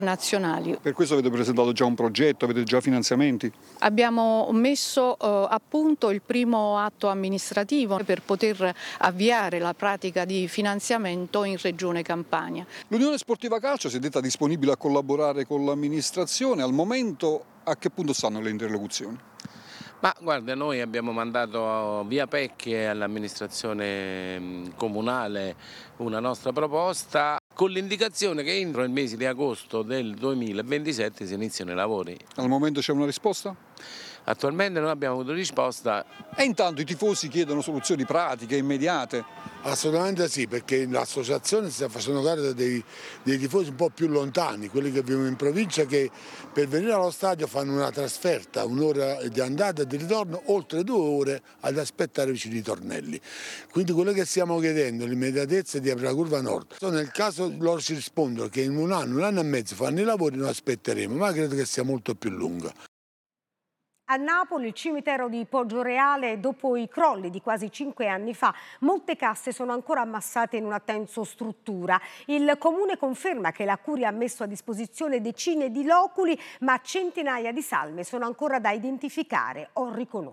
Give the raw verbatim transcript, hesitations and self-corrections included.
nazionali. Per questo avete presentato già un progetto, avete già finanziamenti? Abbiamo messo eh, a punto il primo atto amministrativo per poter avviare la pratica di finanziamento in Regione Campania. L'Unione Sportiva Calcio si è detta disponibile a collaborare con l'amministrazione. Al momento a che punto stanno le interlocuzioni? Ma guarda, noi abbiamo mandato via Pecche all'amministrazione comunale una nostra proposta con l'indicazione che entro il mese di agosto del duemilaventisette si iniziano i lavori. Al momento c'è una risposta? Attualmente non abbiamo avuto risposta. E intanto i tifosi chiedono soluzioni pratiche, immediate. Assolutamente sì, perché l'associazione si sta facendo carico dei, dei tifosi un po' più lontani, quelli che vivono in provincia, che per venire allo stadio fanno una trasferta, un'ora di andata e di ritorno, oltre due ore ad aspettare vicino ai tornelli. Quindi quello che stiamo chiedendo, l'immediatezza di aprire la curva nord. Nel caso loro ci rispondono che in un anno, un anno e mezzo fanno i lavori, noi aspetteremo, ma credo che sia molto più lunga. A Napoli, il cimitero di Poggioreale, dopo i crolli di quasi cinque anni fa, molte casse sono ancora ammassate in una tensostruttura. Il comune conferma che la Curia ha messo a disposizione decine di loculi, ma centinaia di salme sono ancora da identificare o riconoscere.